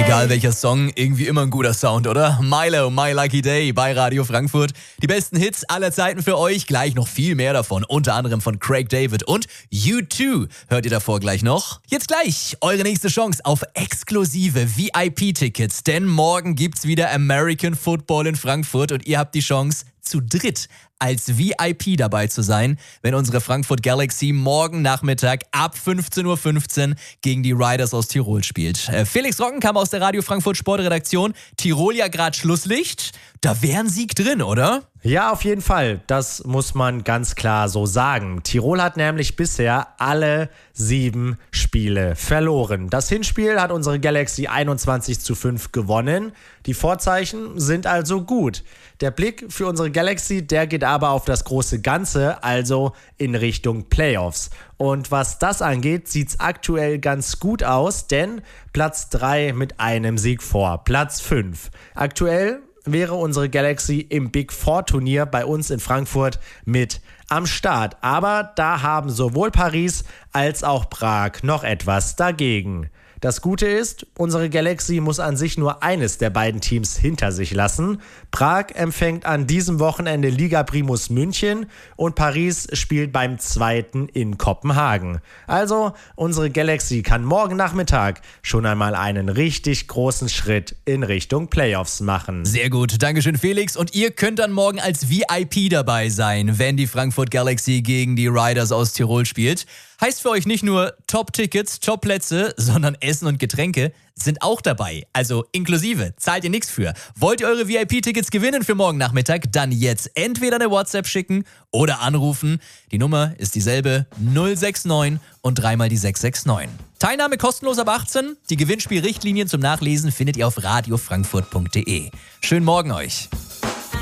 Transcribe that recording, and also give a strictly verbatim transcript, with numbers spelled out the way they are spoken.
Egal welcher Song, irgendwie immer ein guter Sound, oder? Milo, My Lucky Day bei Radio Frankfurt. Die besten Hits aller Zeiten für euch, gleich noch viel mehr davon, unter anderem von Craig David und U zwei. Hört ihr davor gleich noch? Jetzt gleich eure nächste Chance auf exklusive V I P-Tickets, denn morgen gibt's wieder American Football in Frankfurt und ihr habt die Chance, zu dritt als V I P dabei zu sein, wenn unsere Frankfurt Galaxy morgen Nachmittag ab fünfzehn Uhr fünfzehn gegen die Riders aus Tirol spielt. Äh, Felix Rockenkam aus der Radio Frankfurt Sportredaktion. Tirol ja gerade Schlusslicht. Da wäre ein Sieg drin, oder? Ja, auf jeden Fall. Das muss man ganz klar so sagen. Tirol hat nämlich bisher alle sieben Spiele verloren. Das Hinspiel hat unsere Galaxy einundzwanzig zu fünf gewonnen. Die Vorzeichen sind also gut. Der Blick für unsere Galaxy, der geht aber auf das große Ganze, also in Richtung Playoffs. Und was das angeht, sieht's aktuell ganz gut aus, denn Platz drei mit einem Sieg vor, Platz fünf. Aktuell wäre unsere Galaxy im Big Four Turnier bei uns in Frankfurt mit am Start. Aber da haben sowohl Paris als auch Prag noch etwas dagegen. Das Gute ist, unsere Galaxy muss an sich nur eines der beiden Teams hinter sich lassen. Prag empfängt an diesem Wochenende Liga Primus München und Paris spielt beim zweiten in Kopenhagen. Also, unsere Galaxy kann morgen Nachmittag schon einmal einen richtig großen Schritt in Richtung Playoffs machen. Sehr gut, Dankeschön Felix. Und ihr könnt dann morgen als V I P dabei sein, wenn die Frankfurt Galaxy gegen die Riders aus Tirol spielt. Heißt für euch nicht nur Top-Tickets, Top-Plätze, sondern Essen und Getränke sind auch dabei. Also inklusive, zahlt ihr nichts für. Wollt ihr eure V I P-Tickets gewinnen für morgen Nachmittag? Dann jetzt entweder eine WhatsApp schicken oder anrufen. Die Nummer ist dieselbe, null sechs neun und dreimal die sechs sechs neun. Teilnahme kostenlos ab achtzehn. Die Gewinnspielrichtlinien zum Nachlesen findet ihr auf radio frankfurt punkt de. Schönen Morgen euch.